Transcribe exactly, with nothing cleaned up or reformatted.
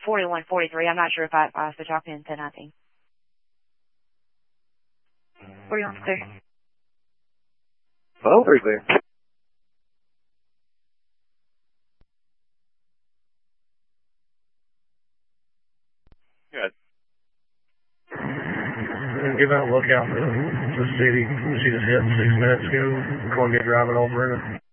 forty-one forty-three. I'm not sure if I, I switch off in ten nineteen. forty-one clear. Oh, very clear. Good. Give out a lookout for the city. She just hit six minutes ago. Going to get driving over in it.